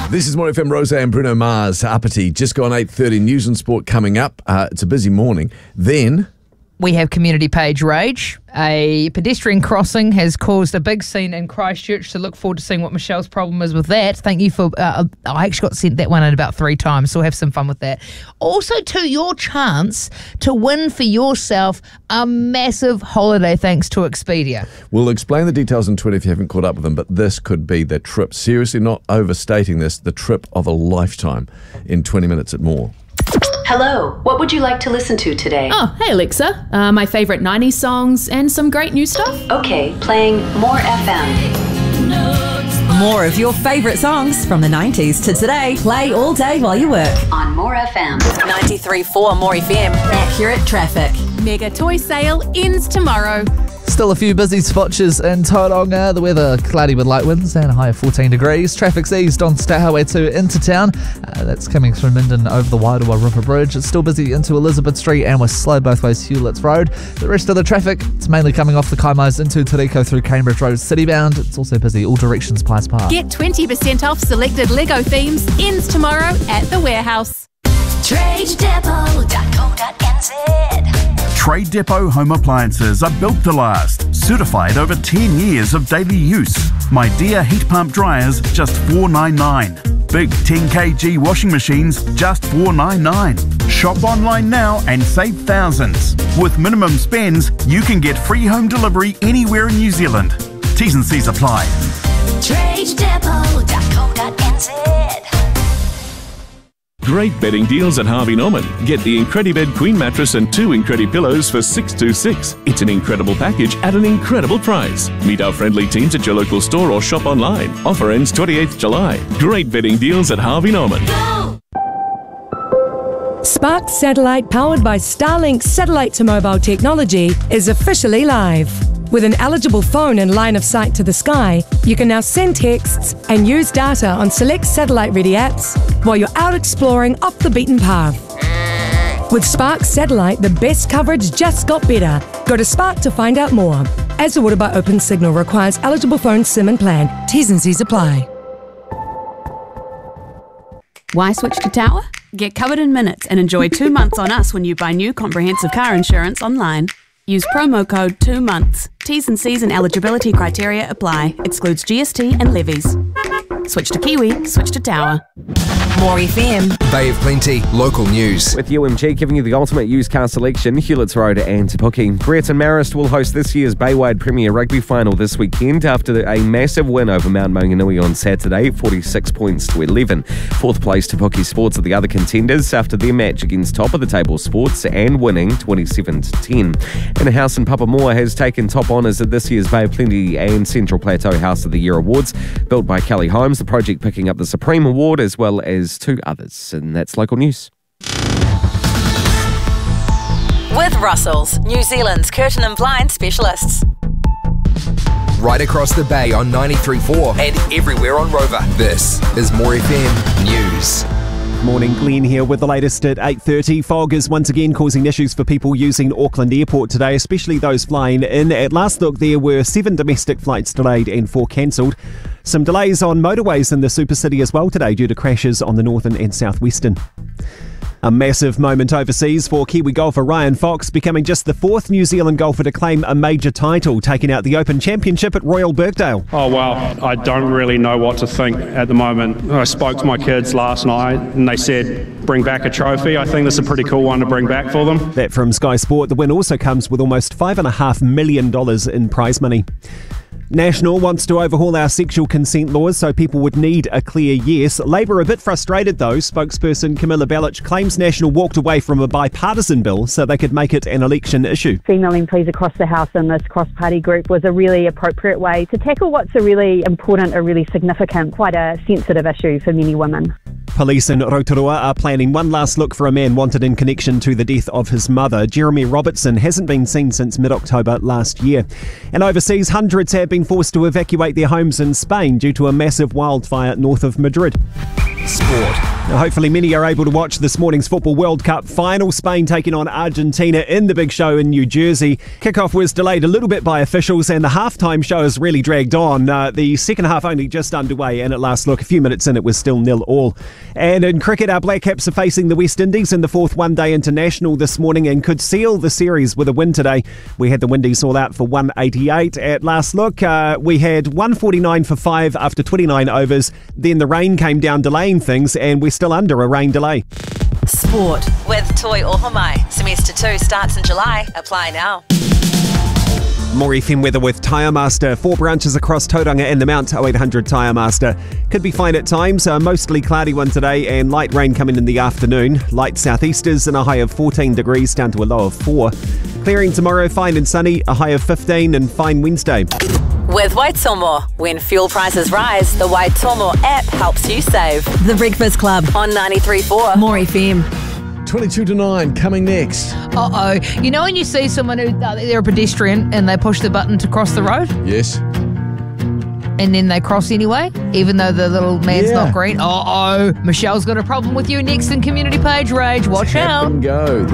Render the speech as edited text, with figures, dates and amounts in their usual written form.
This is More FM, Rosa and Bruno Mars, Uppity. Just gone 8:30, News and Sport coming up. It's a busy morning. Then we have community page rage. A pedestrian crossing has caused a big scene in Christchurch, so look forward to seeing what Michelle's problem is with that. Thank you for, I actually got sent that one in about 3 times, so we'll have some fun with that. Also, to your chance to win for yourself a massive holiday thanks to Expedia. We'll explain the details in Twitter if you haven't caught up with them, but this could be the trip. Seriously, not overstating this, the trip of a lifetime in 20 minutes at More. Hello, what would you like to listen to today? Oh, hey Alexa. My favourite 90s songs and some great new stuff. Okay, playing More FM. More of your favourite songs from the 90s to today. Play all day while you work. On More FM. 93.4 More FM. Accurate traffic. Mega toy sale ends tomorrow. Still a few busy spotches in Tauranga. The weather cloudy with light winds and a high of 14 degrees. Traffic's eased on State Highway 2 into town. That's coming through Minden over the Wairoa River Bridge. It's still busy into Elizabeth Street and we're slow both ways Hewletts Road. The rest of the traffic, it's mainly coming off the Kaimais into Tariko through Cambridge Road citybound. It's also busy all directions Pies Park. Get 20% off selected Lego themes. Ends tomorrow at the warehouse. TradeDepot.co.nz. Trade Depot home appliances are built to last, certified over 10 years of daily use. My Deer heat pump dryers, just $4.99. Big 10 kg washing machines, just $4.99. Shop online now and save thousands. With minimum spends, you can get free home delivery anywhere in New Zealand. T's and C's apply. TradeDepot.co.nz. Great bedding deals at Harvey Norman. Get the Incredibed Queen mattress and 2 Incredi pillows for $626. It's an incredible package at an incredible price. Meet our friendly teams at your local store or shop online. Offer ends 28th July. Great bedding deals at Harvey Norman. Spark Satellite, powered by Starlink satellite to mobile technology, is officially live. With an eligible phone and line of sight to the sky, you can now send texts and use data on select satellite-ready apps while you're out exploring off the beaten path. With Spark Satellite, the best coverage just got better. Go to Spark to find out more. As ordered by Open Signal, requires eligible phone SIM and plan. T's and C's apply. Why switch to Tower? Get covered in minutes and enjoy 2 months on us when you buy new comprehensive car insurance online. Use promo code 2 months. T's and C's and eligibility criteria apply. Excludes GST and levies. Switch to Kiwi, switch to Tower. More FM. Bay of Plenty, local news. With UMG giving you the ultimate used car selection, Hewletts Road and Te Puke. Brereton Marist will host this year's Baywide Premier Rugby Final this weekend after a massive win over Mount Maunganui on Saturday, 46 points to 11. Fourth place Te Puke Sports are the other contenders after their match against top of the table Sports and winning 27-10. And a house in Papamoa has taken top honours at this year's Bay of Plenty and Central Plateau House of the Year Awards. Built by Kelly Holmes, the project picking up the Supreme Award as well as 2 others. And that's local news. With Russells, New Zealand's curtain and blind specialists. Right across the bay on 93.4 and everywhere on Rover. This is More FM News. Morning, Glenn here with the latest at 8:30. Fog is once again causing issues for people using Auckland Airport today, especially those flying in. At last look, there were 7 domestic flights delayed and 4 cancelled. Some delays on motorways in the Supercity as well today due to crashes on the northern and southwestern. A massive moment overseas for Kiwi golfer Ryan Fox, becoming just the 4th New Zealand golfer to claim a major title, taking out the Open Championship at Royal Birkdale. Oh, well, I don't really know what to think at the moment. I spoke to my kids last night and they said, bring back a trophy. I think that's a pretty cool one to bring back for them. That from Sky Sport. The win also comes with almost $5.5 million in prize money. National wants to overhaul our sexual consent laws so people would need a clear yes. Labor a bit frustrated though. Spokesperson Camilla Bellich claims National walked away from a bipartisan bill so they could make it an election issue. Female MPs across the House in this cross-party group was a really appropriate way to tackle what's a really important, a really significant, quite a sensitive issue for many women. Police in Rotorua are planning one last look for a man wanted in connection to the death of his mother. Jeremy Robertson hasn't been seen since mid-October last year. And overseas, hundreds have been forced to evacuate their homes in Spain due to a massive wildfire north of Madrid. Sport. Now, hopefully many are able to watch this morning's Football World Cup final. Spain taking on Argentina in the big show in New Jersey. Kickoff was delayed a little bit by officials and the halftime show has really dragged on. The second half only just underway, and at last look, a few minutes in, it was still 0-0. And in cricket, our Black Caps are facing the West Indies in the fourth one-day international this morning and could seal the series with a win today. We had the Windies all out for 188. At last look, we had 149 for 5 after 29 overs. Then the rain came down, delaying things, and we're still under a rain delay. Sport with Toi Ohomai. Semester 2 starts in July. Apply now. More FM weather with Tyre Master. 4 branches across Tauranga and the Mount. 0800 Tyre Master. Could be fine at times. Mostly cloudy one today and light rain coming in the afternoon. Light southeasters and a high of 14 degrees down to a low of 4. Clearing tomorrow, fine and sunny. A high of 15 and fine Wednesday. With Waitomo. When fuel prices rise, the Waitomo app helps you save. The Breakfast Club on 93.4 More FM. 22 to 9 coming next. Uh-oh. You know when you see someone who they're a pedestrian and they push the button to cross the road? Yes. And then they cross anyway, even though the little man's not green? Uh-oh. Michelle's got a problem with you next in Community Page Rage. Watch out. Tap and go.